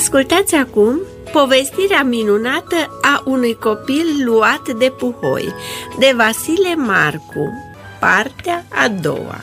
Ascultați acum povestirea minunată a unui copil luat de puhoi, de Vasile Marcu, partea a doua.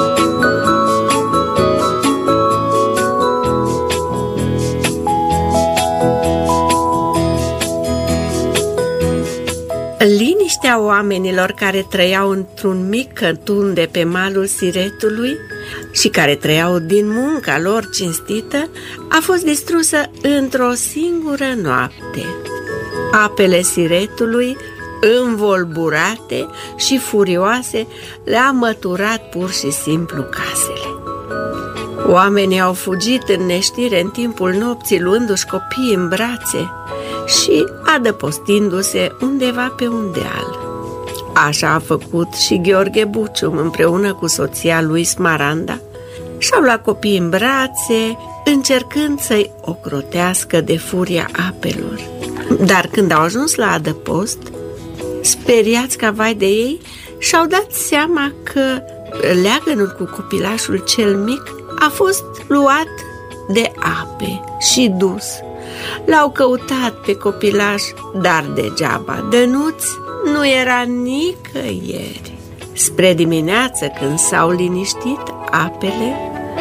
Liniștea oamenilor care trăiau într-un mic cătun de pe malul Siretului și care trăiau din munca lor cinstită a fost distrusă într-o singură noapte. Apele Siretului, învolburate și furioase, le-a măturat pur și simplu casele. Oamenii au fugit în neștire în timpul nopții, luându-și copiii în brațe și adăpostindu-se undeva pe un deal. Așa a făcut și Gheorghe Bucium împreună cu soția lui Smaranda. Și-au luat copiii în brațe, încercând să-i ocrotească de furia apelor. Dar când au ajuns la adăpost, speriați ca vai de ei, și-au dat seama că leagănul cu copilașul cel mic a fost luat de ape și dus. L-au căutat pe copilaș, dar degeaba. Dănuț nu era nicăieri. Spre dimineață, când s-au liniștit apele,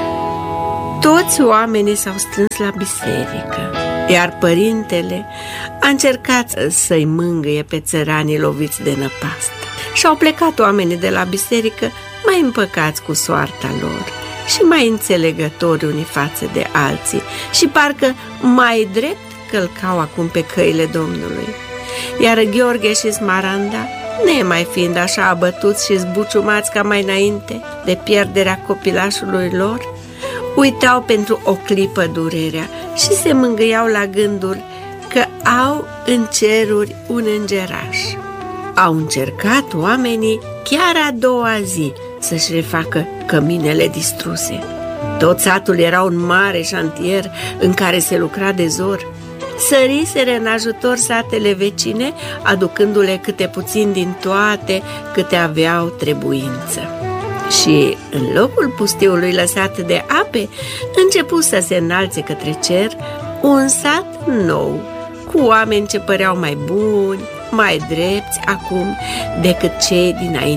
toți oamenii s-au strâns la biserică, iar părintele a încercat să-i mângâie pe țăranii loviți de năpastă. Și-au plecat oamenii de la biserică mai împăcați cu soarta lor și mai înțelegători unii față de alții și parcă mai drept călcau acum pe căile Domnului. Iar Gheorghe și Smaranda, nemai fiind așa abătuți și zbuciumați ca mai înainte de pierderea copilașului lor, uitau pentru o clipă durerea și se mângâiau la gândul că au în ceruri un îngeraș. Au încercat oamenii chiar a doua zi să-și refacă căminele distruse. Tot satul era un mare șantier în care se lucra de zor. Săriseră în ajutor satele vecine, aducându-le câte puțin din toate câte aveau trebuință. Și în locul pustiului lăsat de ape, începu să se înalțe către cer un sat nou, cu oameni ce păreau mai buni, mai drepți acum decât cei dinainte